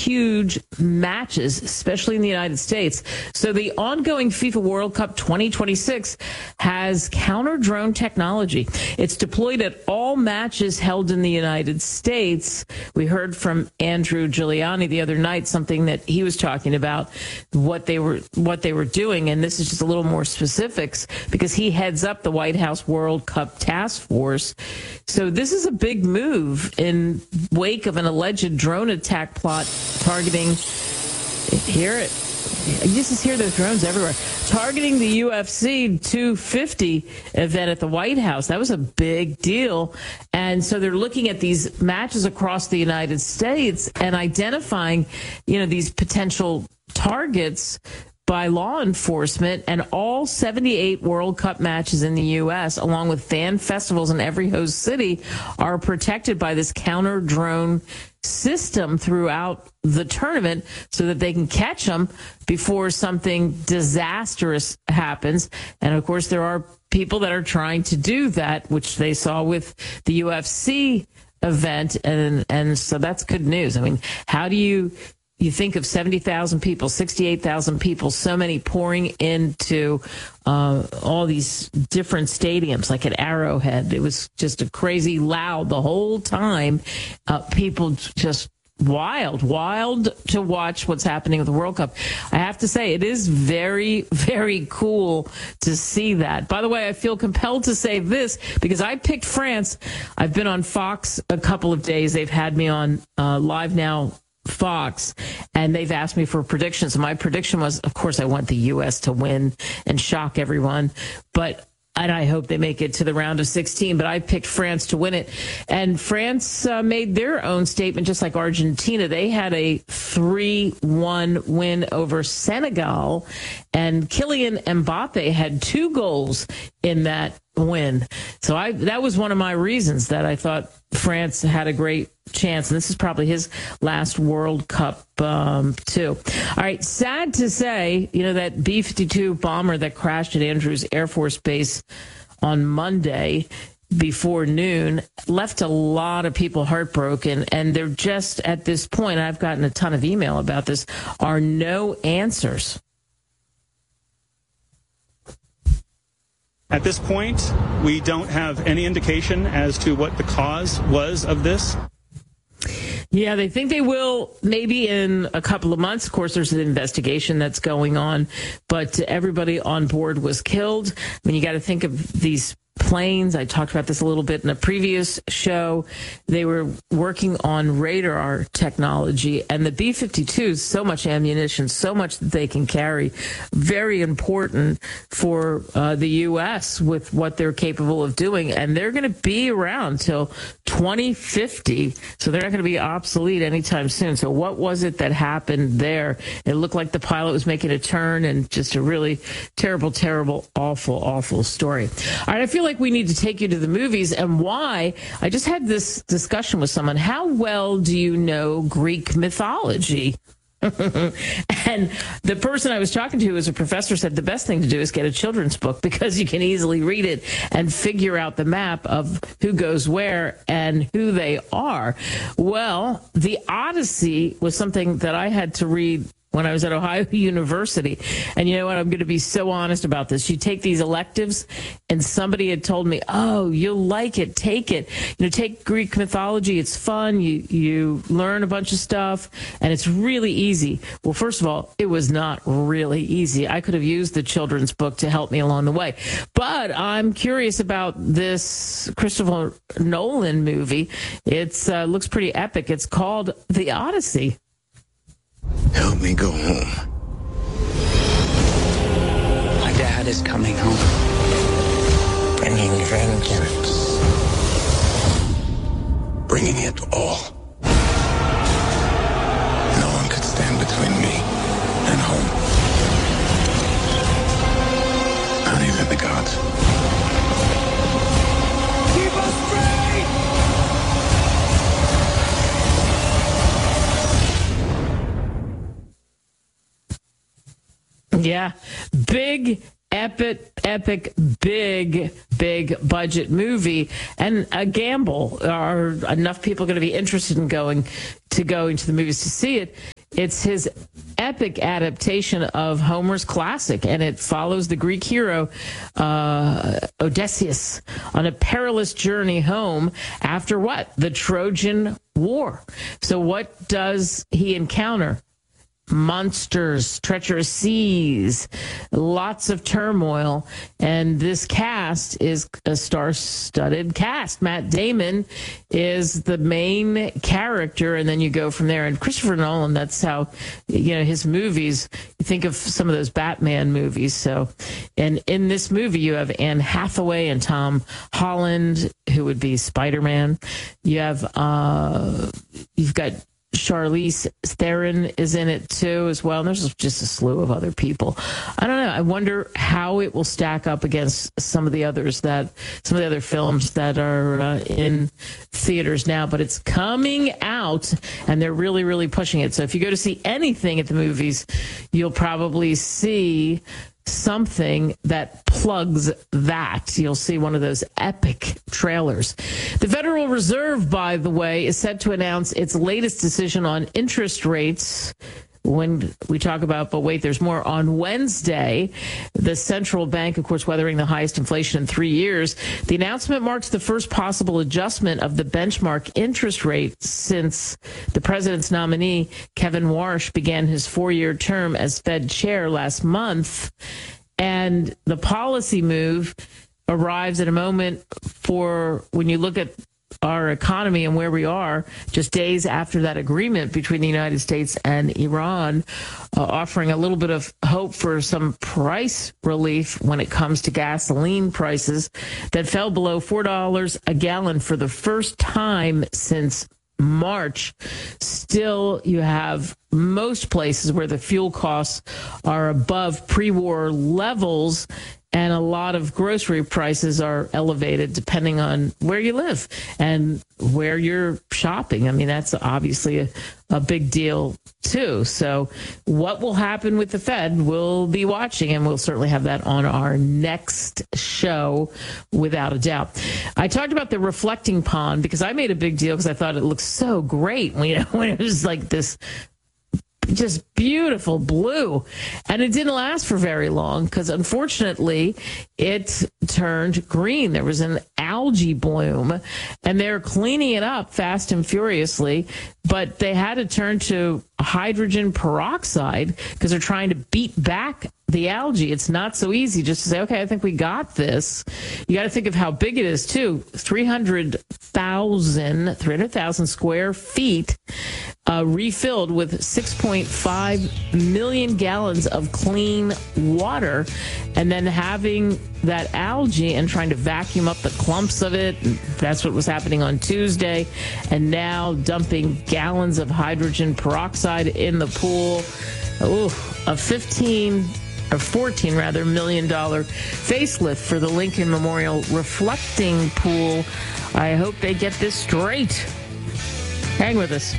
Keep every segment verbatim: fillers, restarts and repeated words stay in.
huge matches, especially in the United States. So the ongoing FIFA World Cup twenty twenty-six has counter-drone technology. It's deployed at all matches held in the United States. We heard from Andrew Giuliani the other night something that he was talking about, what they were what they were doing, and this is just a little more specifics because he heads up the White House World Cup Task Force. So this is a big move in wake of an alleged drone attack plot targeting, hear it, you just hear those drones everywhere, targeting the U F C two fifty event at the White House. That was a big deal. And so they're looking at these matches across the United States and identifying, you know, these potential targets by law enforcement, and all seventy-eight World Cup matches in the U S, along with fan festivals in every host city, are protected by this counter-drone system throughout the tournament so that they can catch them before something disastrous happens. And, of course, there are people that are trying to do that, which they saw with the U F C event, and and so that's good news. I mean, how do you... You think of seventy thousand people, sixty-eight thousand people, so many pouring into uh, all these different stadiums, like at Arrowhead. It was just a crazy loud the whole time. Uh, people just wild, wild to watch what's happening with the World Cup. I have to say, it is very, very cool to see that. By the way, I feel compelled to say this because I picked France. I've been on Fox a couple of days. They've had me on uh, Live Now Fox, and they've asked me for predictions. My prediction was, of course, I want the U S to win and shock everyone, but and I hope they make it to the round of sixteen, but I picked France to win it. And France uh, made their own statement, just like Argentina. They had a three one win over Senegal, and Kylian Mbappe had two goals in that win. So I that was one of my reasons that I thought France had a great chance. And this is probably his last World Cup, um, too. All right. Sad to say, you know, that B fifty-two bomber that crashed at Andrews Air Force Base on Monday before noon left a lot of people heartbroken. And they're just at this point, I've gotten a ton of email about this, are no answers. At this point, we don't have any indication as to what the cause was of this. Yeah, they think they will maybe in a couple of months. Of course, there's an investigation that's going on, but everybody on board was killed. I mean, you got to think of these planes. I talked about this a little bit in a previous show. They were working on radar technology, and the B fifty-two is so much ammunition, so much that they can carry. Very important for uh, the U S with what they're capable of doing, and they're going to be around till twenty fifty, so they're not going to be obsolete anytime soon. So what was it that happened there? It looked like the pilot was making a turn, and just a really terrible, terrible, awful, awful story. All right, I feel like we need to take you to the movies, and why. I just had this discussion with someone. How well do you know Greek mythology? And the person I was talking to as a professor said the best thing to do is get a children's book because you can easily read it and figure out the map of who goes where and who they are. Well, the Odyssey was something that I had to read when I was at Ohio University. And you know what? I'm going to be so honest about this. You take these electives, and somebody had told me, oh, you'll like it. Take it. You know, take Greek mythology. It's fun. You, you learn a bunch of stuff, and it's really easy. Well, first of all, it was not really easy. I could have used the children's book to help me along the way. But I'm curious about this Christopher Nolan movie. It uh, looks pretty epic. It's called The Odyssey. Help me go home. My dad is coming home. Bringing vengeance. Bringing it all. No one could stand between me and home. Not even the gods. Keep us free! Yeah, big, epic, epic, big, big budget movie, and a gamble. Are enough people going to be interested in going to go into the movies to see it? It's his epic adaptation of Homer's classic, and it follows the Greek hero uh, Odysseus on a perilous journey home after what? The Trojan War. So what does he encounter? Monsters, treacherous seas, lots of turmoil, and this cast is a star-studded cast. Matt Damon is the main character, and then you go from there. And Christopher Nolan, that's how, you know, his movies, you think of some of those Batman movies. So, and in this movie, you have Anne Hathaway and Tom Holland, who would be Spider-Man. You have, uh, you've got Charlize Theron is in it too as well. And there's just a slew of other people. I don't know. I wonder how it will stack up against some of the others that, some of the other films that are uh, in theaters now, but it's coming out and they're really, really pushing it. So if you go to see anything at the movies, you'll probably see something that plugs that. You'll see one of those epic trailers. The Federal Reserve, by the way, is set to announce its latest decision on interest rates when we talk about, but wait, there's more, on Wednesday. The central bank, of course, weathering the highest inflation in three years. The announcement marks the first possible adjustment of the benchmark interest rate since the president's nominee, Kevin Warsh, began his four-year term as Fed chair last month. And the policy move arrives at a moment for when you look at our economy and where we are just days after that agreement between the United States and Iran, uh, offering a little bit of hope for some price relief when it comes to gasoline prices that fell below four dollars a gallon for the first time since March. Still, you have most places where the fuel costs are above pre-war levels, and a lot of grocery prices are elevated depending on where you live and where you're shopping. I mean, that's obviously a, a big deal, too. So what will happen with the Fed, we'll be watching, and we'll certainly have that on our next show, without a doubt. I talked about the reflecting pond because I made a big deal because I thought it looked so great when, you know, when it was like this just beautiful blue. And it didn't last for very long because, unfortunately, it turned green. There was an algae bloom, and they're cleaning it up fast and furiously, but they had to turn to hydrogen peroxide because they're trying to beat back the algae. It's not so easy just to say, okay, I think we got this. You got to think of how big it is, too. three hundred thousand square feet uh, refilled with six point five million gallons of clean water, and then having that algae and trying to vacuum up the clumps of it. That's what was happening on Tuesday. And now dumping gallons of hydrogen peroxide in the pool. Ooh, a fifteen or fourteen rather million dollar facelift for the Lincoln Memorial reflecting pool. I hope they get this straight. Hang with us.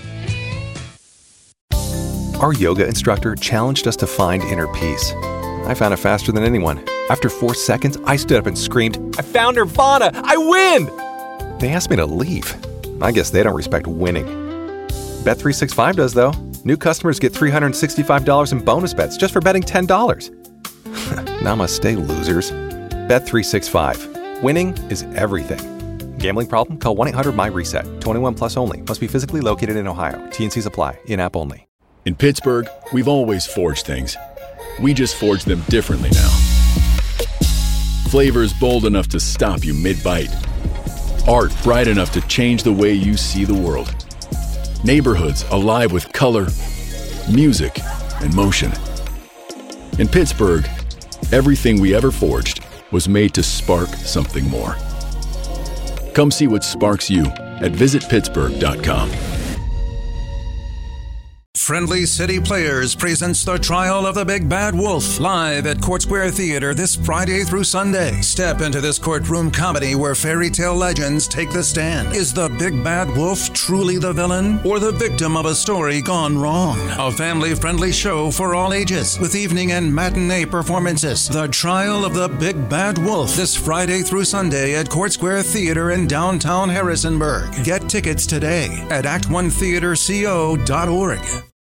Our yoga instructor challenged us to find inner peace. I found it faster than anyone. After four seconds, I stood up and screamed, "I found Nirvana! I win!" They asked me to leave. I guess they don't respect winning. Bet three sixty-five does, though. New customers get three hundred sixty-five dollars in bonus bets just for betting ten dollars. Namaste, losers. Bet three sixty-five. Winning is everything. Gambling problem? Call one eight hundred my reset. twenty-one plus only. Must be physically located in Ohio. T and C's apply. In-app only. In Pittsburgh, we've always forged things. We just forge them differently now. Flavors bold enough to stop you mid-bite. Art bright enough to change the way you see the world. Neighborhoods alive with color, music, and motion. In Pittsburgh, everything we ever forged was made to spark something more. Come see what sparks you at visit pittsburgh dot com. Friendly City Players presents The Trial of the Big Bad Wolf live at Court Square Theater this Friday through Sunday. Step into this courtroom comedy where fairy tale legends take the stand. Is the Big Bad Wolf truly the villain or the victim of a story gone wrong? A family-friendly show for all ages with evening and matinee performances. The Trial of the Big Bad Wolf this Friday through Sunday at Court Square Theater in downtown Harrisonburg. Get tickets today at act one theater co dot org.